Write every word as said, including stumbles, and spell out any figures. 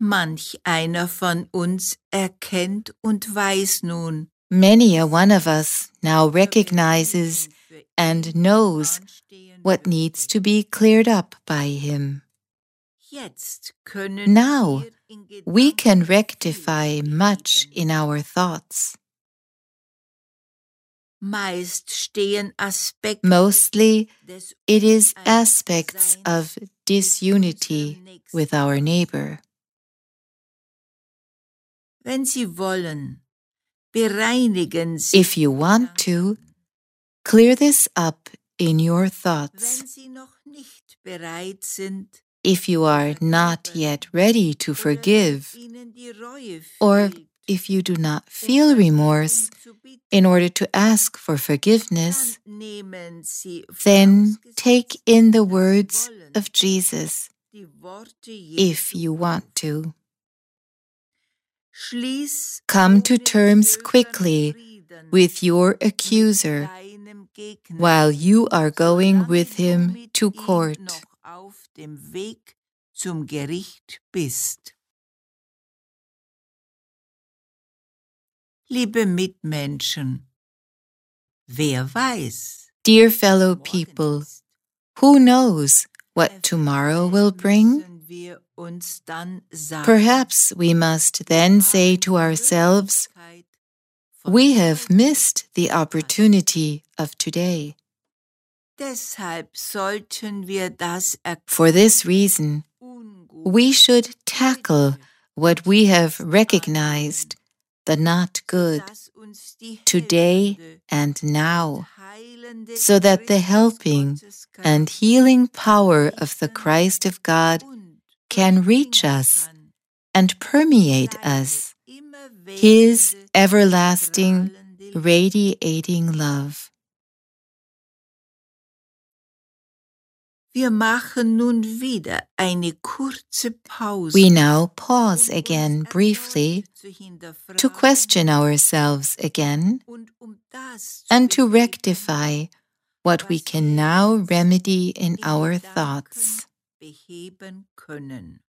Manch einer von uns erkennt und weiß nun, Many a one of us now recognizes and knows what needs to be cleared up by Him. Now, we can rectify much in our thoughts. Mostly, it is aspects of disunity with our neighbor. If you want to, clear this up in your thoughts. If you are not yet ready to forgive, or if you do not feel remorse in order to ask for forgiveness, then take in the words of Jesus, if you want to. Come to terms quickly with your accuser while you are going with him to court. Liebe Mitmenschen, wer weiß? Dear fellow people, who knows what tomorrow will bring? Perhaps we must then say to ourselves, we have missed the opportunity of today. For this reason, we should tackle what we have recognized, the not good, today and now, so that the helping and healing power of the Christ of God can reach us and permeate us, His everlasting, radiating love. Wir machen nun wieder eine kurze Pause. We now pause again briefly to question ourselves again and to rectify what we can now remedy in our thoughts. Beheben können.